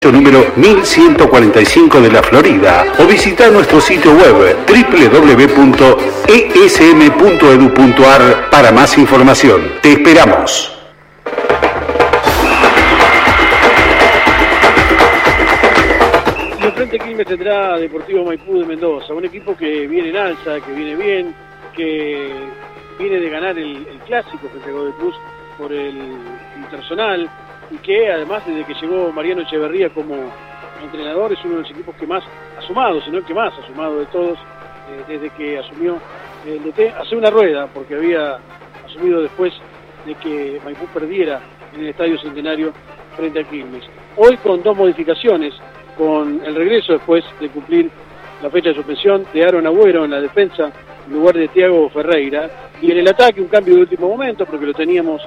Número 1145 de la Florida o visita nuestro sitio web www.esm.edu.ar para más información. Te esperamos. De frente Quilmes tendrá Deportivo Maipú de Mendoza, un equipo que viene en alza, que viene bien, que viene de ganar el clásico frente a Godoy Cruz por el Interzonal, y que además desde que llegó Mariano Echeverría como entrenador es uno de los equipos que más ha sumado, sino el que más ha sumado de todos desde que asumió el DT. Hace una rueda, porque había asumido después de que Maipú perdiera en el Estadio Centenario frente a Quilmes. Hoy con dos modificaciones, con el regreso después de cumplir la fecha de suspensión de Aaron Agüero en la defensa en lugar de Thiago Ferreira, y en el ataque un cambio de último momento porque lo teníamos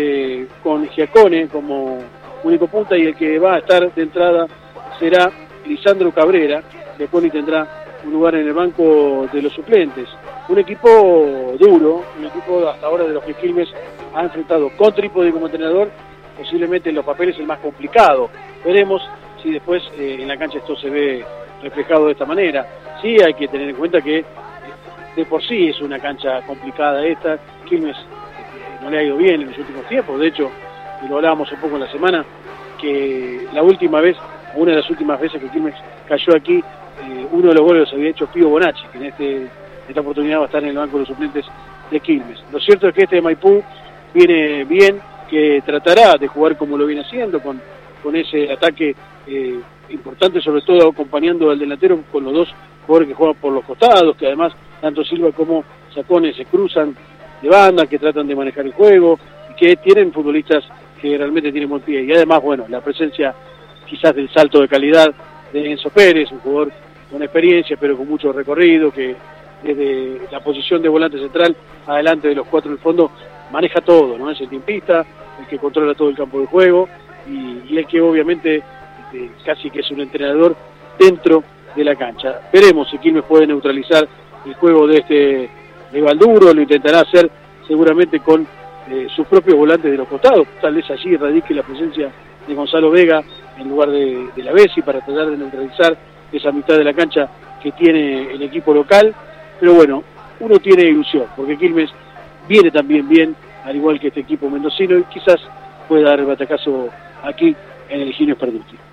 con Giacone como único punta, y el que va a estar de entrada será Lisandro Cabrera. Después tendrá un lugar en el banco de los suplentes. Un equipo duro, un equipo hasta ahora de los que Quilmes ha enfrentado con Trípode como entrenador, posiblemente en los papeles el más complicado. Veremos si después en la cancha esto se ve reflejado de esta manera. Sí hay que tener en cuenta que de por sí es una cancha complicada esta. Quilmes no le ha ido bien en los últimos tiempos, de hecho, y lo hablábamos un poco en la semana, que la última vez, una de las últimas veces que Quilmes cayó aquí, uno de los goles los había hecho Pío Bonacci, que en esta oportunidad va a estar en el banco de los suplentes de Quilmes. Lo cierto es que este Maipú viene bien, que tratará de jugar como lo viene haciendo, con ese ataque importante, sobre todo acompañando al delantero con los dos jugadores que juegan por los costados, que además tanto Silva como Sacone se cruzan de banda, que tratan de manejar el juego, y que tienen futbolistas que realmente tienen buen pie. Y además, bueno, la presencia quizás del salto de calidad de Enzo Pérez, un jugador con experiencia pero con mucho recorrido, que desde la posición de volante central adelante de los cuatro del fondo maneja todo, ¿no? Es el tiempista, el que controla todo el campo de juego, y el que obviamente casi que es un entrenador dentro de la cancha. Veremos si Quilmes puede neutralizar el juego de Valduro, lo intentará hacer seguramente con sus propios volantes de los costados, tal vez allí radique la presencia de Gonzalo Vega en lugar de la Bessi, para tratar de neutralizar esa mitad de la cancha que tiene el equipo local. Pero bueno, uno tiene ilusión, porque Quilmes viene también bien, al igual que este equipo mendocino, y quizás pueda dar el batacazo aquí en el Higinio Perduti.